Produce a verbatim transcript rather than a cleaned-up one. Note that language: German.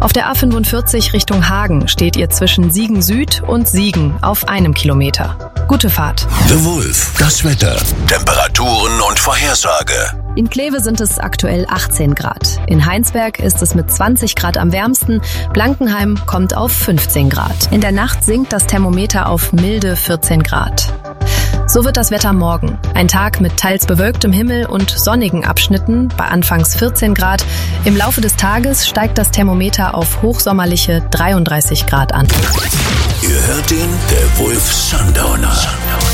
Auf der A fünfundvierzig Richtung Hagen steht ihr zwischen Siegen Süd und Siegen auf einem Kilometer. Gute Fahrt. The Wolf, das Wetter, Temperaturen und Vorhersage. In Kleve sind es aktuell achtzehn Grad. In Heinsberg ist es mit zwanzig Grad am wärmsten. Blankenheim kommt auf fünfzehn Grad. In der Nacht sinkt das Thermometer auf milde vierzehn Grad. So wird das Wetter morgen. Ein Tag mit teils bewölktem Himmel und sonnigen Abschnitten bei anfangs vierzehn Grad. Im Laufe des Tages steigt das Thermometer auf hochsommerliche dreiunddreißig Grad an. Ihr hört ihn, der Wolf Sundowner.